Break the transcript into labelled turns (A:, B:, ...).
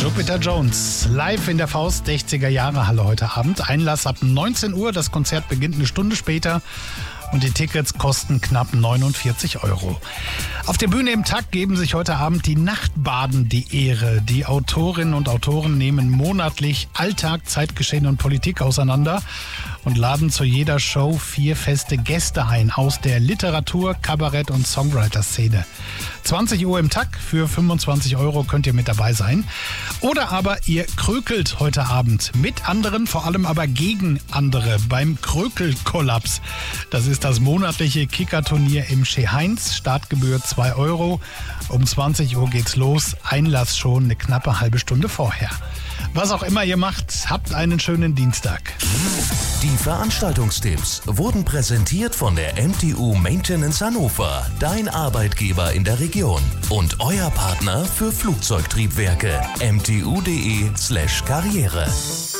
A: Jupiter Jones, live in der Faust 60er Jahre Halle heute Abend. Einlass ab 19 Uhr, das Konzert beginnt eine Stunde später und die Tickets kosten knapp 49 €. Auf der Bühne im Takt geben sich heute Abend die Nachtbaden die Ehre. Die Autorinnen und Autoren nehmen monatlich Alltag, Zeitgeschehen und Politik auseinander und laden zu jeder Show 4 feste Gäste ein aus der Literatur-, Kabarett- und Songwriter-Szene. 20 Uhr im Takt, für 25 € könnt ihr mit dabei sein. Oder aber ihr krökelt heute Abend mit anderen, vor allem aber gegen andere beim Krökel-Kollaps. Das ist das monatliche Kickerturnier im Chez-Heinz. Startgebühr 2 €. Um 20 Uhr geht's los. Einlass schon eine knappe halbe Stunde vorher. Was auch immer ihr macht, habt einen schönen Dienstag.
B: Die Veranstaltungstipps wurden präsentiert von der MTU Maintenance Hannover, dein Arbeitgeber in der Region und euer Partner für Flugzeugtriebwerke. mtu.de/karriere.